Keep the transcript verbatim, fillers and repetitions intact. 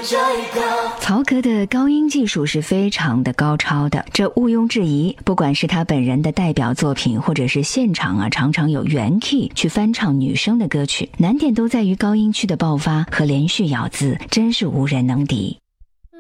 曹格的高音技术是非常的高超的，这毋庸置疑。不管是他本人的代表作品，或者是现场啊，常常有原 key 去翻唱女生的歌曲，难点都在于高音区的爆发和连续咬字，真是无人能敌。